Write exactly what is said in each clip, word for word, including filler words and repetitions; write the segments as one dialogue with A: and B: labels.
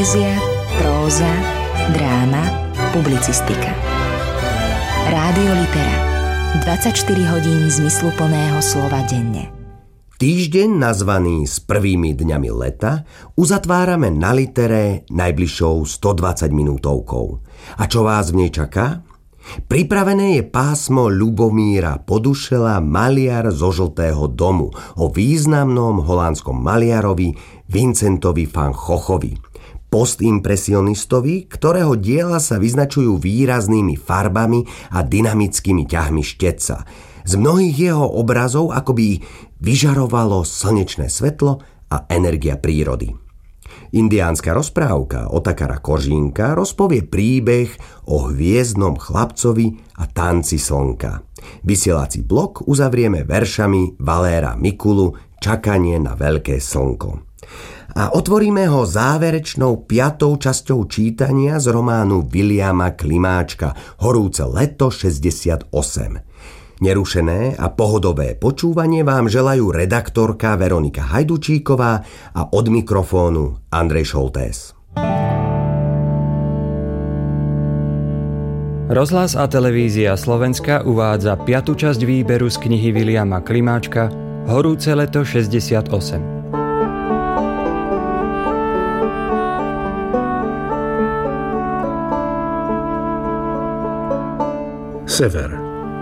A: Poézia, próza, dráma, publicistika. Rádio Litera. dvadsaťštyri hodín zmysluplného slova denne.
B: Týždeň nazvaný s prvými dňami leta uzatvárame na Litere najbližšou stodvadsať minútovkou. A čo vás v nej čaká? Pripravené je pásmo Ľubomíra Podušela Maliar zo Žltého domu o významnom holandskom maliarovi Vincentovi van Goghovi, postimpresionistovi, ktorého diela sa vyznačujú výraznými farbami a dynamickými ťahmi štetca. Z mnohých jeho obrazov akoby vyžarovalo slnečné svetlo a energia prírody. Indiánska rozprávka Otakara Kožínka rozpovie príbeh o hviezdnom chlapcovi a tanci slnka. Vysielací blok uzavrieme veršami Valéra Mikulu Čakanie na veľké slnko. A otvoríme ho záverečnou piatou časťou čítania z románu Viliama Klimáčka Horúce leto šesťdesiatosem. Nerušené a pohodové počúvanie vám želajú redaktorka Veronika Hajdučíková a od mikrofónu Andrej Šoltés.
C: Rozhlas a televízia Slovenska uvádza piatu časť výberu z knihy Viliama Klimáčka Horúce leto šesťdesiatosem.
D: Sever.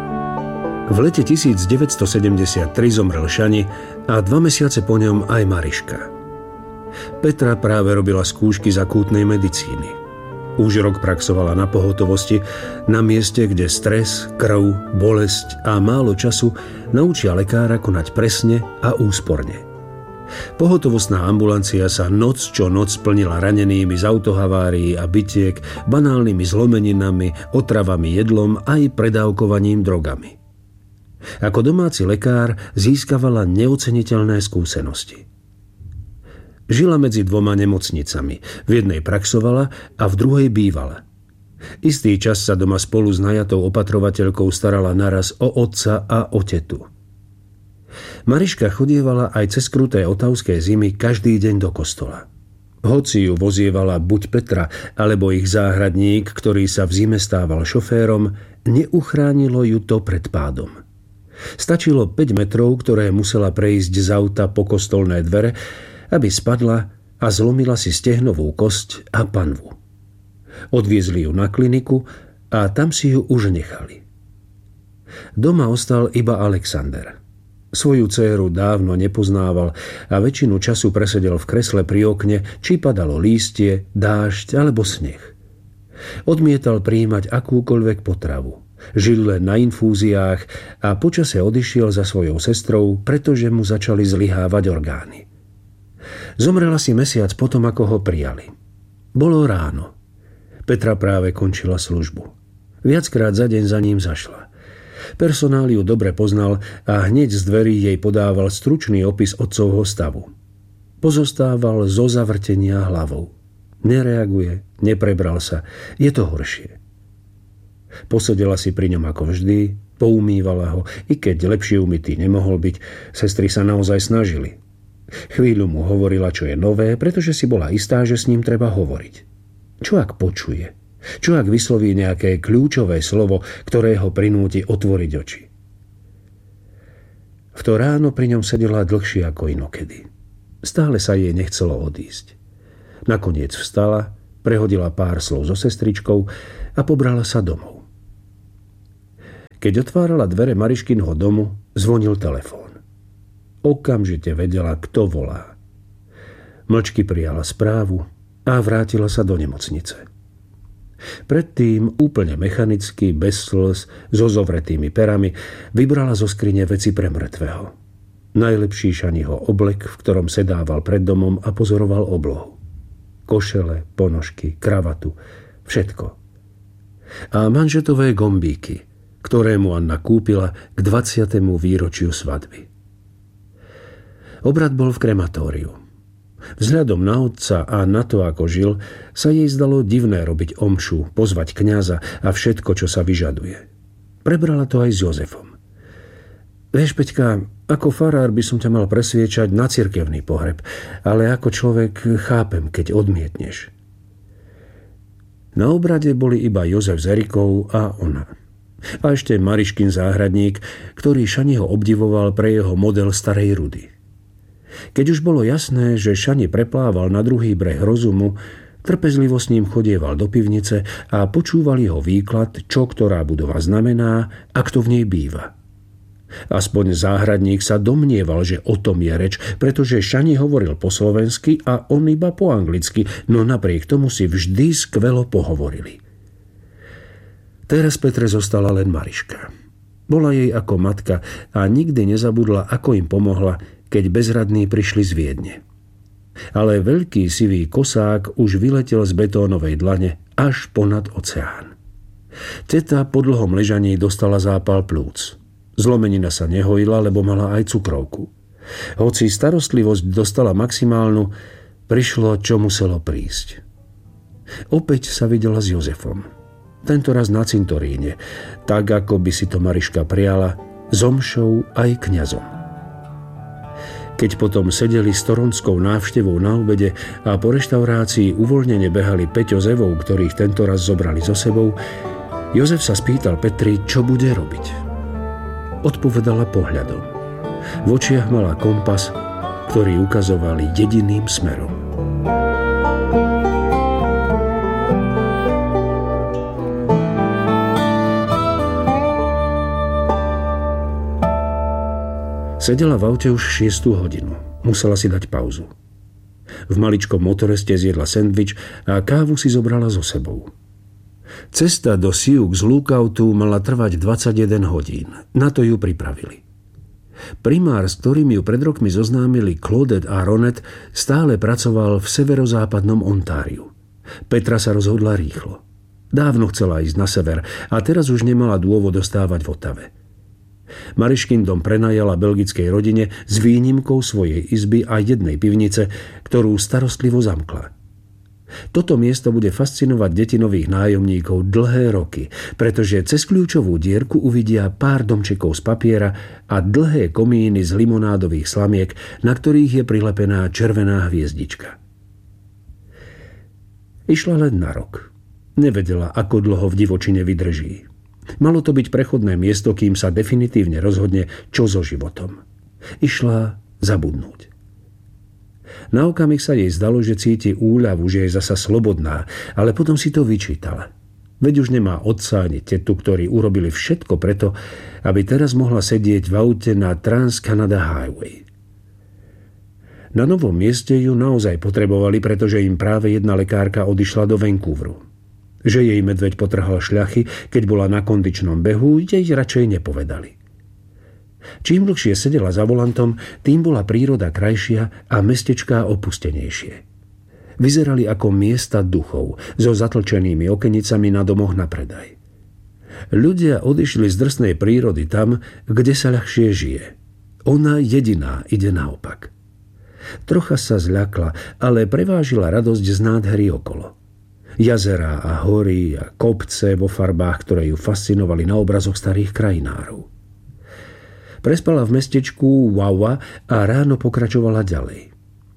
D: V lete devätnásťstosedemdesiattri zomrel Šani a dva mesiace po ňom aj Mariška. Petra práve robila skúšky z akútnej medicíny. Už rok praxovala na pohotovosti, na mieste, kde stres, krv, bolesť a málo času naučia lekára konať presne a úsporne. Pohotovostná ambulancia sa noc čo noc plnila ranenými z autohavárií a bitiek, banálnymi zlomeninami, otravami jedlom aj predávkovaním drogami. Ako domáci lekár získavala neoceniteľné skúsenosti. Žila medzi dvoma nemocnicami. V jednej praxovala a v druhej bývala. Istý čas sa doma spolu s najatou opatrovateľkou starala naraz o otca a o tetu. Mariška chodievala aj cez kruté otavské zimy každý deň do kostola. Hoci ju vozievala buď Petra, alebo ich záhradník, ktorý sa v zime stával šoférom, neuchránilo ju to pred pádom. Stačilo päť metrov, ktoré musela prejsť z auta po kostolné dvere, aby spadla a zlomila si stehnovú kosť a panvu. Odviezli ju na kliniku a tam si ju už nechali. Doma ostal iba Alexander. Svoju dcéru dávno nepoznával a väčšinu času presedel v kresle pri okne, či padalo lístie, dážď alebo sneh. Odmietal prijímať akúkoľvek potravu. Žil len na infúziách a počase odišiel za svojou sestrou, pretože mu začali zlyhávať orgány. Zomrela si mesiac potom, ako ho prijali. Bolo ráno. Petra práve končila službu. Viackrát za deň za ním zašla. Personál ju dobre poznal a hneď z dverí jej podával stručný opis otcovho stavu. Pozostával zo zavrtenia hlavou. Nereaguje, neprebral sa. Je to horšie. Posedela si pri ňom ako vždy, poumývala ho, i keď lepšie umytý nemohol byť, sestry sa naozaj snažili. Chvíľu mu hovorila, čo je nové, pretože si bola istá, že s ním treba hovoriť. Čo ak počuje? Čo ak vysloví nejaké kľúčové slovo, ktoré ho prinúti otvoriť oči? V to ráno pri ňom sedela dlhšie ako inokedy. Stále sa jej nechcelo odísť. Nakoniec vstala, prehodila pár slov so sestričkou a pobrala sa domov. Keď otvárala dvere Mariškinho domu, zvonil telefón. Okamžite vedela, kto volá. Mlčky prijala správu a vrátila sa do nemocnice. Predtým úplne mechanicky, bez slz, so zovretými perami, vybrala zo skrine veci pre mŕtvého. Najlepší Šaniho oblek, v ktorom sedával pred domom a pozoroval oblohu. Košele, ponožky, kravatu, všetko. A manžetové gombíky, ktoré mu Anna kúpila k dvadsiatemu výročiu svadby. Obrad bol v krematóriu. Vzhľadom na otca a na to, ako žil, sa jej zdalo divné robiť omšu, pozvať kňaza a všetko, čo sa vyžaduje. Prebrala to aj s Jozefom. Vieš, Peťka, ako farár by som ťa mal presviečať na cirkevný pohreb, ale ako človek chápem, keď odmietneš. Na obrade boli iba Jozef s Erikou a ona. A ešte Mariškin záhradník, ktorý Šaniho obdivoval pre jeho model starej rudy. Keď už bolo jasné, že Šani preplával na druhý breh rozumu, trpezlivo s ním chodieval do pivnice a počúval jeho výklad, čo ktorá budova znamená a kto v nej býva. Aspoň záhradník sa domnieval, že o tom je reč, pretože Šani hovoril po slovensky a on iba po anglicky, no napriek tomu si vždy skvelo pohovorili. Teraz Petre zostala len Mariška. Bola jej ako matka a nikdy nezabudla, ako im pomohla, keď bezradní prišli z Viedne. Ale veľký sivý kosák už vyletel z betónovej dlane až ponad oceán. Teta po dlhom ležaní dostala zápal plúc. Zlomenina sa nehojila, lebo mala aj cukrovku. Hoci starostlivosť dostala maximálnu, prišlo, čo muselo prísť. Opäť sa videla s Jozefom. Tentoraz na cintoríne, tak ako by si to Mariška prijala, s omšou aj kňazom. Keď potom sedeli s toronskou návštevou na obede a po reštaurácii uvoľnene behali Peťo s Evou, ktorých tentoraz zobrali so sebou, Jozef sa spýtal Petri, čo bude robiť. Odpovedala pohľadom. V očiach mala kompas, ktorý ukazoval jediným smerom. Sedela v aute už šiestu hodinu. Musela si dať pauzu. V maličkom motoreste zjedla sendvič a kávu si zobrala so sebou. Cesta do Sioux z Lookoutu mala trvať dvadsaťjeden hodín. Na to ju pripravili. Primár, s ktorým ju pred rokmi zoznámili Claudette a Ronette, stále pracoval v severozápadnom Ontáriu. Petra sa rozhodla rýchlo. Dávno chcela ísť na sever a teraz už nemala dôvod ostávať v Ottawe. Mariškin dom prenajala belgickej rodine s výnimkou svojej izby a jednej pivnice, ktorú starostlivo zamkla. Toto miesto bude fascinovať deti nových nájomníkov dlhé roky, pretože cez kľúčovú dierku uvidia pár domčekov z papiera a dlhé komíny z limonádových slamiek, na ktorých je prilepená červená hviezdička. Išla len na rok. Nevedela, ako dlho v divočine vydrží. Malo to byť prechodné miesto, kým sa definitívne rozhodne, čo so životom. Išla zabudnúť. Na okamih sa jej zdalo, že cíti úľavu, že je zasa slobodná, ale potom si to vyčítala. Veď už nemá otca ani tetu, ktorí urobili všetko preto, aby teraz mohla sedieť v aute na Trans-Canada Highway. Na novom mieste ju naozaj potrebovali, pretože im práve jedna lekárka odišla do Vancouveru. Že jej medveď potrhal šľachy, keď bola na kondičnom behu, jej radšej nepovedali. Čím dlhšie sedela za volantom, tým bola príroda krajšia a mestečká opustenejšie. Vyzerali ako miesta duchov so zatlčenými okenicami na domoch na predaj. Ľudia odišli z drsnej prírody tam, kde sa ľahšie žije. Ona jediná ide naopak. Trocha sa zľakla, ale prevážila radosť z nádhery okolo. Jazerá a hory a kopce vo farbách, ktoré ju fascinovali na obrazoch starých krajinárov. Prespala v mestečku Wawa a ráno pokračovala ďalej.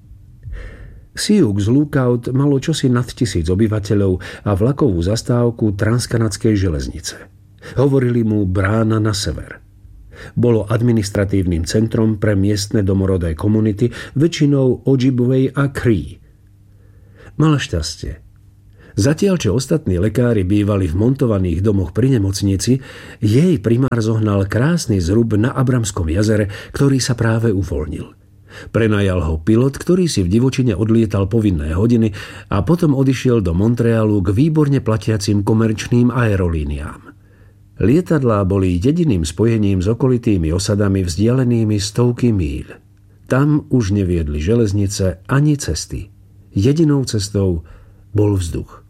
D: Sioux Lookout malo čosi nad tisíc obyvateľov a vlakovú zastávku transkanadskej železnice. Hovorili mu brána na sever. Bolo administratívnym centrom pre miestne domorodé komunity, väčšinou Ojibwe a Cree. Mala šťastie. Zatiaľ, čo ostatní lekári bývali v montovaných domoch pri nemocnici, jej primár zohnal krásny zrub na Abramskom jazere, ktorý sa práve uvoľnil. Prenajal ho pilot, ktorý si v divočine odlietal povinné hodiny a potom odišiel do Montrealu k výborne platiacim komerčným aerolíniám. Lietadlá boli jediným spojením s okolitými osadami vzdialenými stovky míľ. Tam už neviedli železnice ani cesty. Jedinou cestou bol vzduch.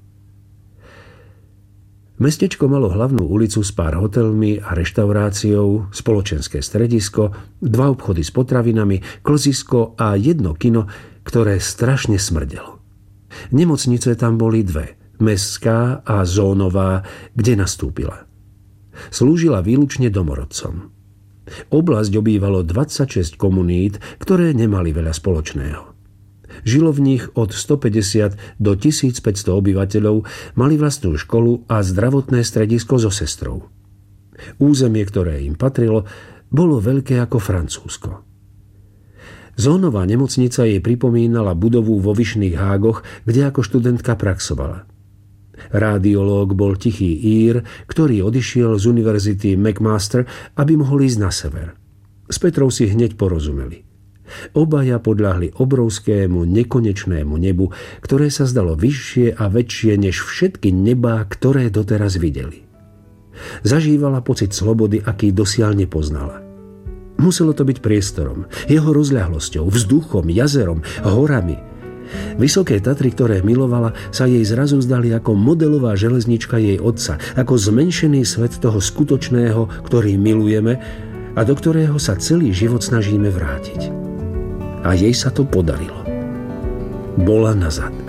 D: Mestečko malo hlavnú ulicu s pár hotelmi a reštauráciou, spoločenské stredisko, dva obchody s potravinami, klzisko a jedno kino, ktoré strašne smrdelo. Nemocnice tam boli dve, mestská a zónová, kde nastúpila. Slúžila výlučne domorodcom. Oblasť obývalo dvadsaťšesť komunít, ktoré nemali veľa spoločného. Žilo v nich od stopäťdesiat do tisícpäťsto obyvateľov, mali vlastnú školu a zdravotné stredisko so sestrou. Územie, ktoré im patrilo, bolo veľké ako Francúzsko. Zónová nemocnica jej pripomínala budovu vo Vyšných Hágoch, kde ako študentka praxovala. Rádiológ bol tichý Ír, ktorý odišiel z univerzity McMaster, aby mohol ísť na sever. S Petrou si hneď porozumeli. Obaja podľahli obrovskému nekonečnému nebu, ktoré sa zdalo vyššie a väčšie než všetky nebá, ktoré doteraz videli. Zažívala pocit slobody, aký dosiaľ nepoznala. Muselo to byť priestorom, jeho rozľahlosťou, vzduchom, jazerom, horami. Vysoké Tatry, ktoré milovala, sa jej zrazu zdali ako modelová železnička jej otca, ako zmenšený svet toho skutočného, ktorý milujeme a do ktorého sa celý život snažíme vrátiť. A jej sa to podarilo. Bola nazad.